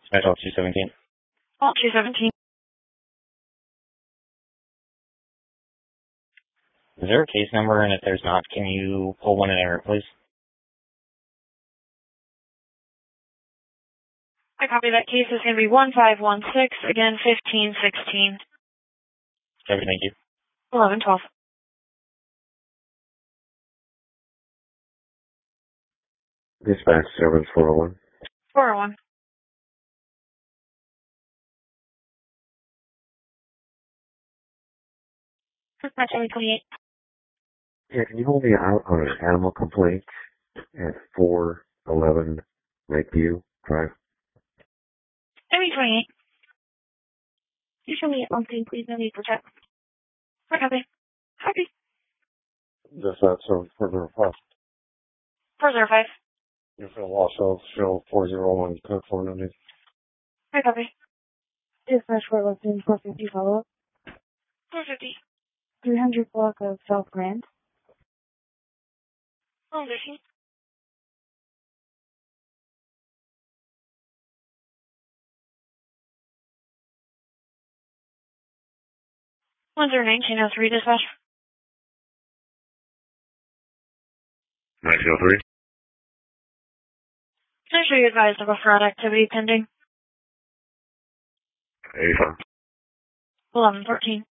Special 217. All 217. Is there a case number? And if there's not, can you pull one in error, please? I copy that case is going to be 1516, again 1516. Okay, thank you. 1112. Dispatch service 401. 401. Dispatch 28. Yeah, can you hold me out on an animal complaint at 411 Lakeview Drive? Amy 28. You show me at 1 please. No need for check. I copy. Copy. Dispatch service 405. 405. You're for Los Oaks, show 401 California. I copy. Dispatch 411, 450 follow up. 450. 300 block of South Grand. 113. 1903 dispatch. 1903. Can I show you advised of a fraud activity pending? 85. 1113.